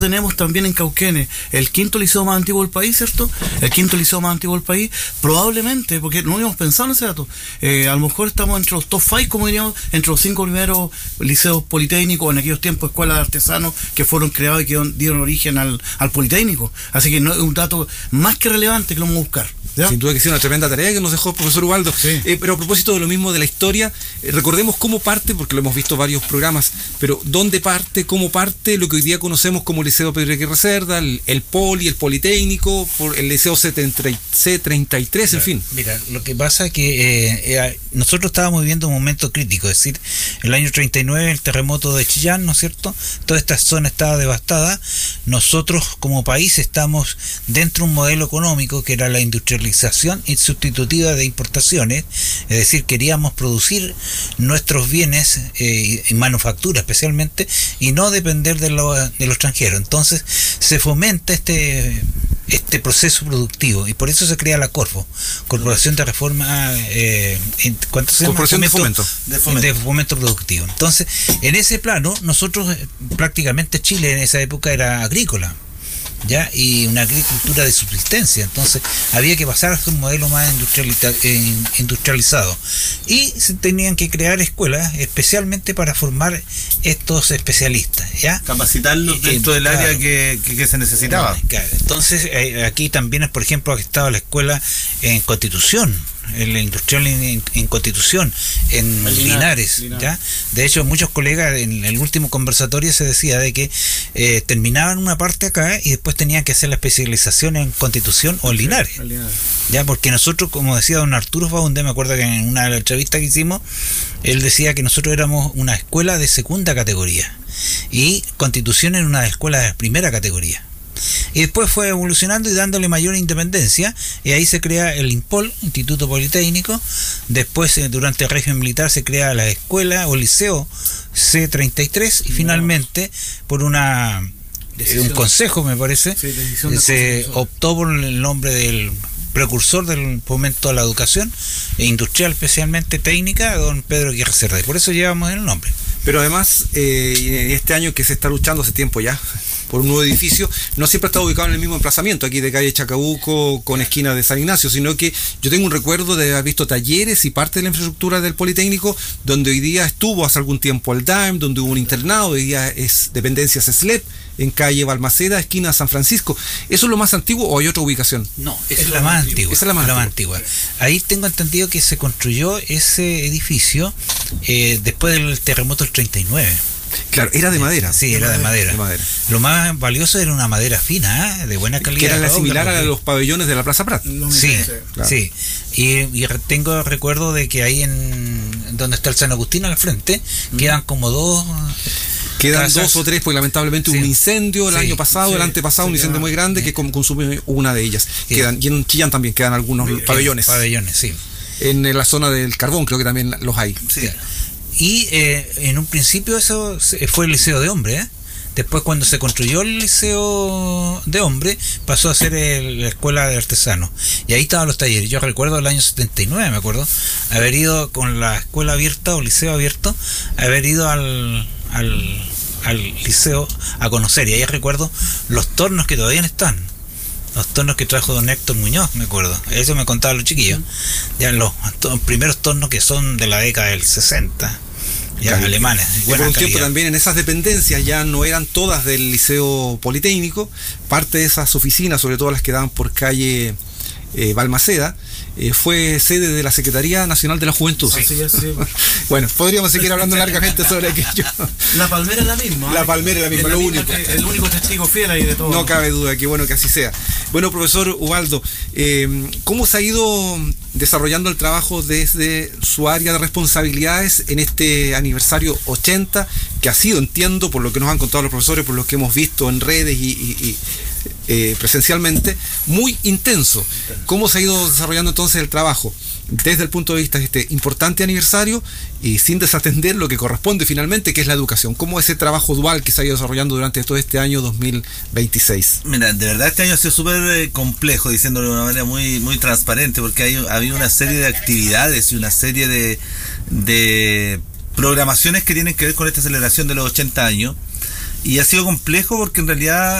tenemos también en Cauquenes el quinto liceo más antiguo del país, ¿cierto? El quinto liceo más antiguo del país, probablemente, porque no habíamos pensado en ese dato, a lo mejor estamos entre los top 5, como diríamos, entre los 5 primeros liceos politécnicos, en aquellos tiempos escuelas de artesanos que fueron creados y que dieron origen al Politécnico. Así que no, es un dato más que relevante que lo vamos a buscar, ¿ya? Sin duda que sí, una tremenda tarea que nos dejó el profesor Ubaldo. Sí. Pero a propósito de lo mismo de la historia, recordemos cómo parte, porque lo hemos visto varios programas, pero dónde parte, cómo parte lo que hoy día conocemos como Liceo Pedro Aguirre Cerda, el Poli, el Politécnico, el Liceo C33, en fin. Mira, lo que pasa es que nosotros estábamos viviendo un momento crítico, es decir, el año 39, el terremoto de Chillán, ¿no es cierto? Toda esta zona estaba devastada. Nosotros como país estamos dentro de un modelo económico que era la industrialización sustitutiva de importaciones, es decir, queríamos producir nuestros bienes en manufactura especialmente y no depender de lo extranjero. Entonces se fomenta este proceso productivo y por eso se crea la Corfo, Corporación de Reforma, ¿cuánto se llama? Corporación de Fomento Productivo. Entonces, en ese plano, nosotros prácticamente Chile en esa época era agrícola, ¿ya? Y una agricultura de subsistencia. Entonces había que pasar a un modelo más industrializado y se tenían que crear escuelas especialmente para formar estos especialistas, ¿ya? Capacitarlos dentro del área que se necesitaba. Claro. Entonces aquí también, por ejemplo, ha estado la escuela en Constitución, en la industrial en Constitución, en Linares, ¿ya? De hecho, muchos colegas en el último conversatorio se decía de que terminaban una parte acá y después tenían que hacer la especialización en Constitución o en Linares, ¿ya? Porque nosotros, como decía don Arturo Faunde, me acuerdo que en una entrevista que hicimos, él decía que nosotros éramos una escuela de segunda categoría y Constitución era una escuela de primera categoría. Y después fue evolucionando y dándole mayor independencia, y ahí se crea el INPOL, Instituto Politécnico. Después, durante el régimen militar, se crea la escuela o liceo C33 y finalmente, por un consejo, me parece, se optó por el nombre del precursor del fomento a la educación e industrial, especialmente técnica, don Pedro Aguirre Cerda, y por eso llevamos el nombre. Pero además, este año que se está luchando hace tiempo ya por un nuevo edificio, no siempre está ubicado en el mismo emplazamiento, aquí de calle Chacabuco con esquina de San Ignacio, sino que yo tengo un recuerdo de haber visto talleres y parte de la infraestructura del Politécnico, donde hoy día estuvo hace algún tiempo el DAEM, donde hubo un internado, hoy día es dependencias SLEP, en calle Balmaceda, esquina San Francisco. ¿Eso es lo más antiguo o hay otra ubicación? No, es la más antigua. Esa es la más antigua. Ahí tengo entendido que se construyó ese edificio después del terremoto del 39. Claro, era de madera. Sí, era de madera. Lo más valioso era una madera fina, de buena calidad. Que era la similar a los pabellones de la Plaza Prat. Sí, claro. Sí. Y tengo recuerdo de que ahí donde está el San Agustín al frente, quedan como dos... Quedan casas. 2 o 3, porque lamentablemente hubo un incendio el año pasado, el antepasado, un incendio muy grande que consumió una de ellas. Y en Chillán también quedan algunos pabellones. Pabellones, sí. En la zona del carbón creo que también los hay. Sí. Y en un principio eso fue el liceo de hombres, ¿eh? Después, cuando se construyó el liceo de hombres, pasó a ser la escuela de artesanos. Y ahí estaban los talleres. Yo recuerdo el año 79, me acuerdo, haber ido con la escuela abierta o liceo abierto, haber ido al liceo a conocer. Y ahí recuerdo los tornos que todavía están. Los tornos que trajo don Héctor Muñoz, me acuerdo. Eso me contaban los chiquillos. Ya los primeros tornos que son de la década del 60. Ya alemanes. Y por un tiempo también en esas dependencias ya no eran todas del Liceo Politécnico. Parte de esas oficinas, sobre todo las que daban por calle Balmaceda, fue sede de la Secretaría Nacional de la Juventud. Sí. Bueno, podríamos seguir hablando largamente sobre aquello. La palmera es la misma. La palmera es la misma, lo único. El único testigo fiel ahí de todo. No cabe duda, que bueno que así sea. Bueno, profesor Ubaldo, ¿cómo se ha ido desarrollando el trabajo desde su área de responsabilidades en este aniversario 80, que ha sido, entiendo, por lo que nos han contado los profesores, por lo que hemos visto en redes y presencialmente, muy intenso? ¿Cómo se ha ido desarrollando entonces el trabajo desde el punto de vista de este importante aniversario y sin desatender lo que corresponde finalmente, que es la educación? ¿Cómo ese trabajo dual que se ha ido desarrollando durante todo este año 2026? Mira, de verdad este año ha sido súper complejo, diciéndolo de una manera muy, muy transparente, porque ha habido una serie de actividades y una serie de programaciones que tienen que ver con esta celebración de los 80 años. Y ha sido complejo porque en realidad